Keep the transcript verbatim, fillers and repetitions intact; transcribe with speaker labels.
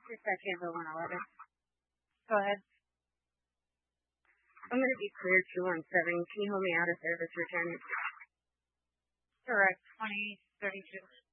Speaker 1: Dispatch Amber one eleven.
Speaker 2: Go ahead.
Speaker 1: I'm going to be clear two one seven. Can you hold me out of service for ten?
Speaker 2: Correct. twenty thirty-two.